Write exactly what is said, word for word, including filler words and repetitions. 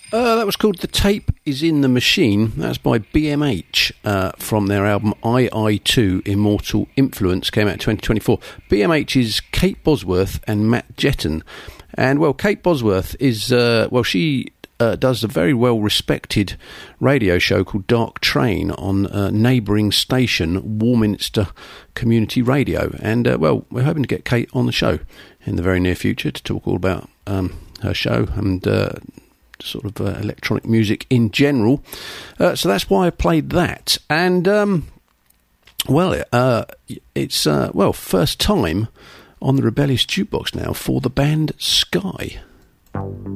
Uh, that was called The Tape Is in the Machine. That's by B M H uh, from their album I I two Immortal Influence, came out in twenty twenty-four. B M H is Kate Bosworth and Matt Jetton. And, well, Kate Bosworth is, uh, well, she uh, does a very well-respected radio show called Dark Train on a neighbouring station, Warminster Community Radio. And, uh, well, we're hoping to get Kate on the show in the very near future to talk all about um, her show and uh, sort of uh, electronic music in general. Uh, so that's why I played that. And, um, well, uh, it's, uh, well, first time on the Rebellious Jukebox now for the band Sky.